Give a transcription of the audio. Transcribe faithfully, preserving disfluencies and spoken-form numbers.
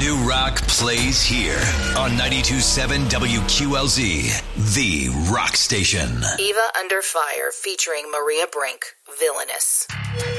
New rock plays here on ninety-two point seven W Q L Z, the rock station. Eva Under Fire featuring Maria Brink, Villainous.